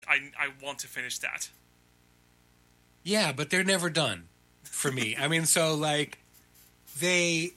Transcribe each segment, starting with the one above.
I want to finish that. Yeah, but they're never done for me. I mean, so like they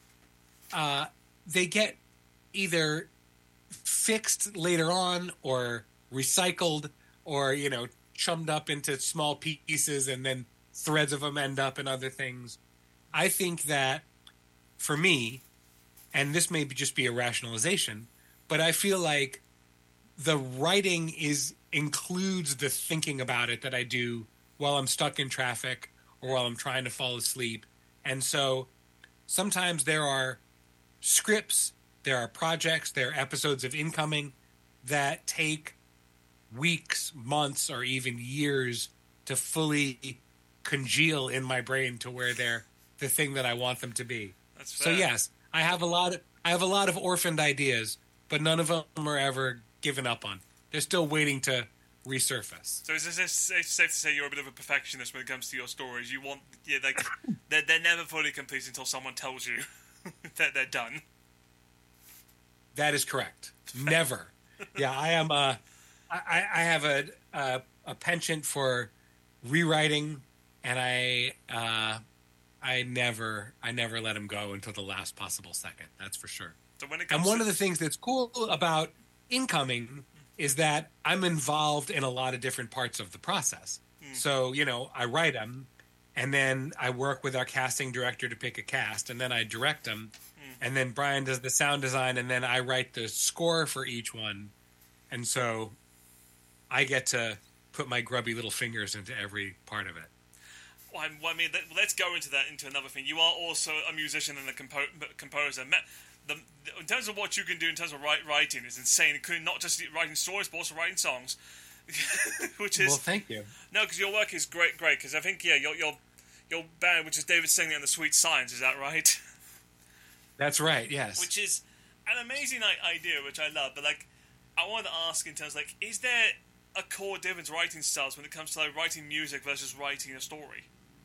get either fixed later on or recycled or, chummed up into small pieces and then threads of them end up in other things. I think that for me, and this may just be a rationalization, but I feel like the writing includes the thinking about it that I do while I'm stuck in traffic or while I'm trying to fall asleep. And so sometimes there are scripts, there are projects, there are episodes of Incoming that take weeks, months, or even years to fully congeal in my brain to where they're the thing that I want them to be. That's fair. So yes, I have a lot of orphaned ideas, but none of them are ever given up on. They're still waiting to resurface. So is this safe to say you're a bit of a perfectionist when it comes to your stories? You want, they're never fully complete until someone tells you that they're done. That is correct. Never. Yeah, I am. I have a penchant for rewriting, and I never let him go until the last possible second. That's for sure. So when it comes and one of the things that's cool about Incoming is that I'm involved in a lot of different parts of the process. So, I write them, and then I work with our casting director to pick a cast, and then I direct them, and then Brian does the sound design, and then I write the score for each one. And so I get to put my grubby little fingers into every part of it. Well, I mean, let's go into another thing. You are also a musician and a composer. In terms of what you can do in terms of writing is insane. Including not just writing stories, but also writing songs. Which is, well, thank you. No, because your work is great. Because I think your band, which is David Singing and the Sweet Science, is that right? That's right. Yes. Which is an amazing idea, which I love. But I wanted to ask in terms is there a core difference writing styles when it comes to writing music versus writing a story?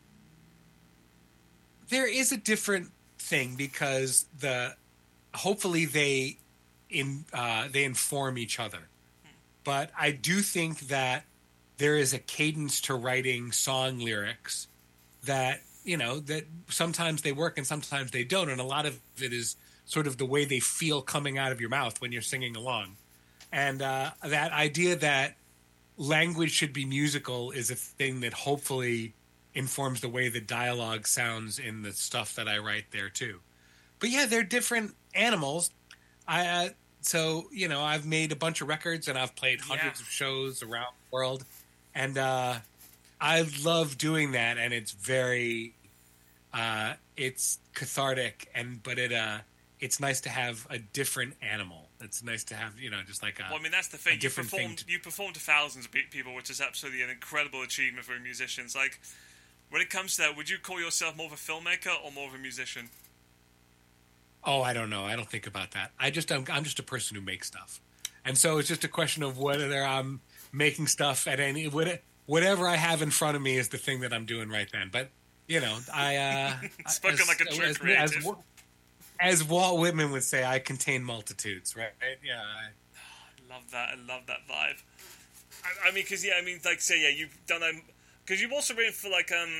There is a different thing because hopefully they inform each other. But I do think that there is a cadence to writing song lyrics that, that sometimes they work and sometimes they don't. And a lot of it is sort of the way they feel coming out of your mouth when you're singing along. And that idea that language should be musical is a thing that hopefully informs the way the dialogue sounds in the stuff that I write there too. But yeah, they're different animals. So, I've made a bunch of records and I've played hundreds of shows around the world. And I love doing that. And it's very, it's cathartic. But it's nice to have a different animal. It's nice to have, just like a Well, I mean, that's the thing. Different you perform to thousands of people, which is absolutely an incredible achievement for musicians. When it comes to that, would you call yourself more of a filmmaker or more of a musician? Oh, I don't know. I don't think about that. I'm just a person who makes stuff, and so it's just a question of whether I'm making stuff at whatever I have in front of me is the thing that I'm doing right then. But I spoken like a true creative. As Walt Whitman would say, I contain multitudes. Right? Yeah. I love that. I love that vibe. I mean, because you've done because you've also written for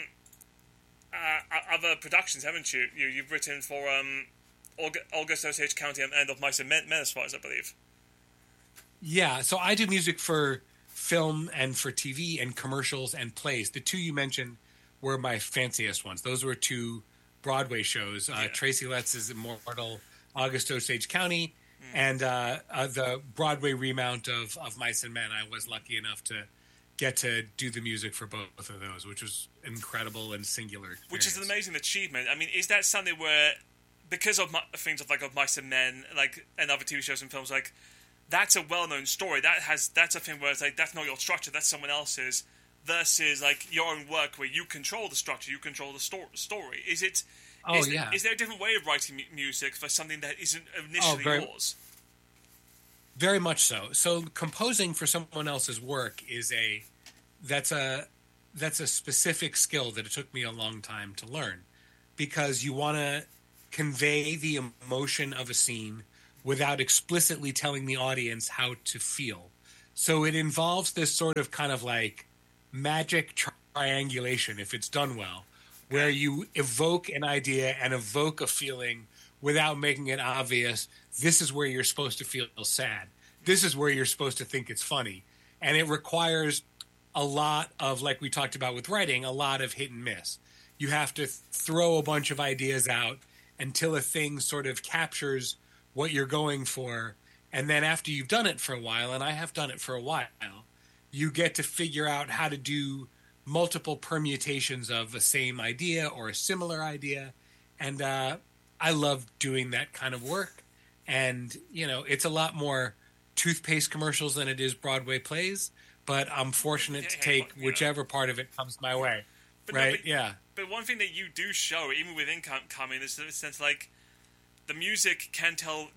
other productions, haven't you? You've written for August Osage County and of Mice and Men, as far as I believe. Yeah, so I do music for film and for TV and commercials and plays. The two you mentioned were my fanciest ones. Those were two Broadway shows. Tracy Letts' Immortal, August Osage County, and the Broadway remount of Mice and Men. I was lucky enough to get to do the music for both of those, which was incredible and singular experience. Which is an amazing achievement. I mean, is that something where, because of things of Mice and Men, and other TV shows and films, that's a well-known story. That's a thing where it's that's not your structure, that's someone else's, versus your own work where you control the structure, you control the story. Is there a different way of writing music for something that isn't initially yours? Very much so. So composing for someone else's work that's a specific skill that it took me a long time to learn, because you want to convey the emotion of a scene without explicitly telling the audience how to feel. So it involves this sort of kind of like magic triangulation, if it's done well, where you evoke an idea and evoke a feeling without making it obvious. This is where you're supposed to feel sad. This is where you're supposed to think it's funny. And it requires a lot of, like we talked about with writing, a lot of hit and miss. You have to throw a bunch of ideas out until a thing sort of captures what you're going for. And then after you've done it for a while, and I have done it for a while, you get to figure out how to do multiple permutations of the same idea or a similar idea. And I love doing that kind of work. And, you know, it's a lot more toothpaste commercials than it is Broadway plays. But I'm fortunate to take whichever part of it comes my way. Right? Yeah. But one thing that you do show, even within coming, is the sense like the music can tell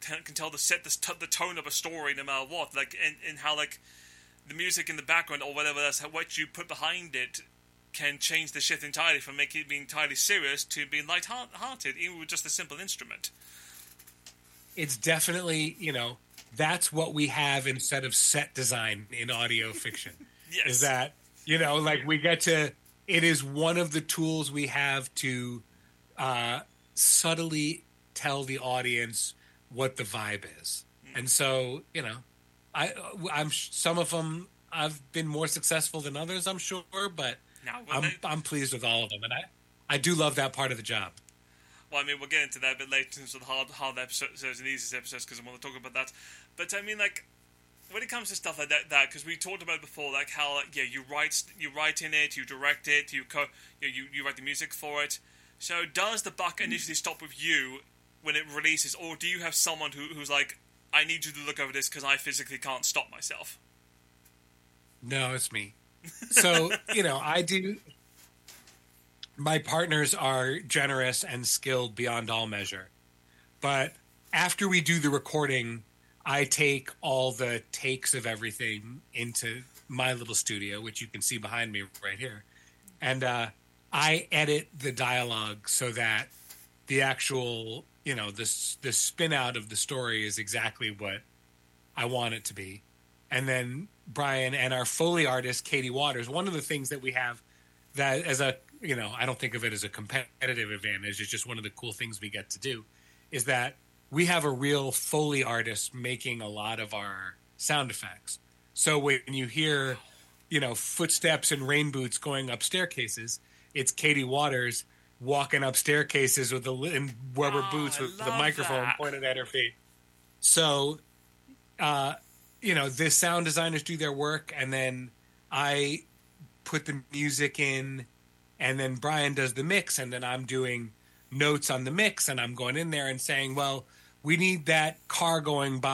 the tone of a story no matter what. Like in how like the music in the background or whatever that's what you put behind it can change the shift entirely from making it being entirely serious to being light-hearted, even with just a simple instrument. It's definitely, you know, that's what we have instead of set design in audio fiction. Yes. Is that, you know, like we get to, it is one of the tools we have to subtly tell the audience what the vibe is. And so, you know, I'm some of them I've been more successful than others, I'm sure, but I'm pleased with all of them, and I do love that part of the job. Well, I mean, we'll get into that a bit later in terms of the hard episodes and easiest episodes because I want to talk about that. But I mean, like, when it comes to stuff like that, because we talked about it before, like how, like, yeah, you write in it, you direct it, you write the music for it. So does the buck initially stop with you when it releases, or do you have someone who's like, I need you to look over this because I physically can't stop myself? No, it's me. So, you know, I do. My partners are generous and skilled beyond all measure. But after we do the recording, I take all the takes of everything into my little studio, which you can see behind me right here. And I edit the dialogue so that the actual, you know, the spin out of the story is exactly what I want it to be. And then Brian and our Foley artist, Katie Waters, one of the things that we have that as a, you know, I don't think of it as a competitive advantage. It's just one of the cool things we get to do is that we have a real Foley artist making a lot of our sound effects. So when you hear, you know, footsteps and rain boots going up staircases, it's Katie Waters walking up staircases with in rubber boots with the microphone pointed at her feet. So, you know, the sound designers do their work, and then I put the music in, and then Brian does the mix, and then I'm doing notes on the mix, and I'm going in there and saying, well, we need that car going by